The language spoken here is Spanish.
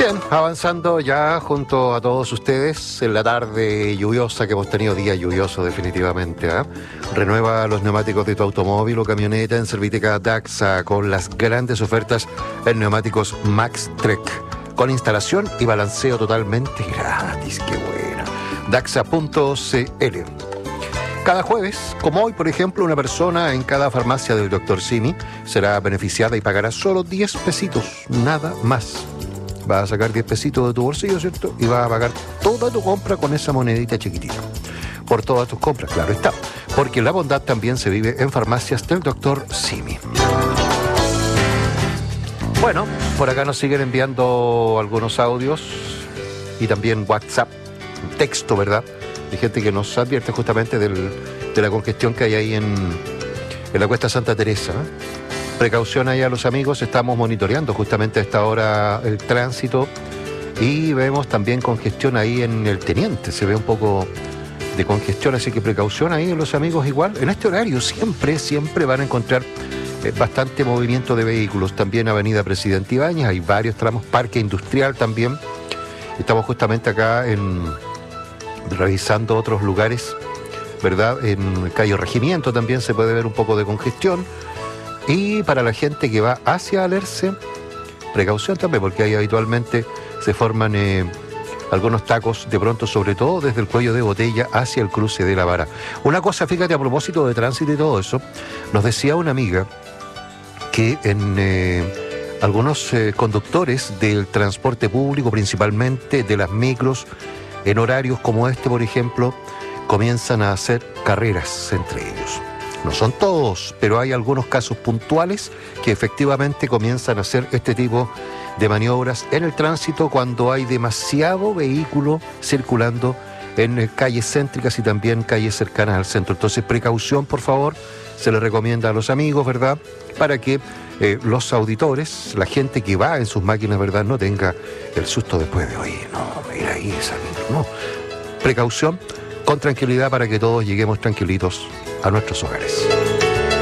Bien, avanzando ya junto a todos ustedes en la tarde lluviosa que hemos tenido, día lluvioso definitivamente, ¿eh? Renueva los neumáticos de tu automóvil o camioneta en Serviteca Daxa con las grandes ofertas en neumáticos Max Trek, con instalación y balanceo totalmente gratis. ¡Qué buena! Daxa.cl. Cada jueves, como hoy, por ejemplo, una persona en cada farmacia del Dr. Simi será beneficiada y pagará solo 10 pesitos, nada más. Vas a sacar 10 pesitos de tu bolsillo, ¿cierto? Y vas a pagar toda tu compra con esa monedita chiquitita. Por todas tus compras, claro está. Porque la bondad también se vive en farmacias del Dr. Simi. Bueno, por acá nos siguen enviando algunos audios y también WhatsApp, texto, ¿verdad? Hay gente que nos advierte justamente de la congestión que hay ahí en la Cuesta Santa Teresa, ¿eh? Precaución ahí a los amigos, estamos monitoreando justamente a esta hora el tránsito y vemos también congestión ahí en el Teniente, se ve un poco de congestión, así que precaución ahí los amigos igual. En este horario siempre van a encontrar bastante movimiento de vehículos, también Avenida Presidente Ibáñez, hay varios tramos, Parque Industrial también. Estamos justamente acá revisando otros lugares, ¿verdad? En Cayo Regimiento también se puede ver un poco de congestión. Y para la gente que va hacia Alerce, precaución también, porque ahí habitualmente se forman algunos tacos, de pronto, sobre todo desde el Cuello de Botella hacia el cruce de la Vara. Una cosa, fíjate, a propósito de tránsito y todo eso, nos decía una amiga que en algunos conductores del transporte público, principalmente de las micros, en horarios como este, por ejemplo, comienzan a hacer carreras entre ellos. No son todos, pero hay algunos casos puntuales que efectivamente comienzan a hacer este tipo de maniobras en el tránsito cuando hay demasiado vehículo circulando en calles céntricas y también calles cercanas al centro. Entonces, precaución, por favor, se le recomienda a los amigos, ¿verdad? Para que los auditores, la gente que va en sus máquinas, ¿verdad?, no tenga el susto después de, oye, no, mira ahí esa micro, no. Precaución, con tranquilidad para que todos lleguemos tranquilitos a nuestros hogares.